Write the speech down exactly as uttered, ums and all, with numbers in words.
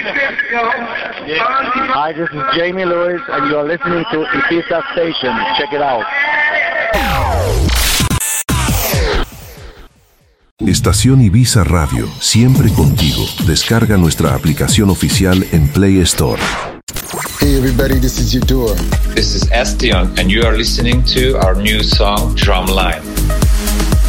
Hi, this is Jamie Lewis, and you are listening to Ibiza Station. Check it out. Estación Ibiza Radio, siempre contigo. Descarga nuestra aplicación oficial en Play Store. Hey everybody, this is Eudora. This is Estion, and you are listening to our new song, Drumline.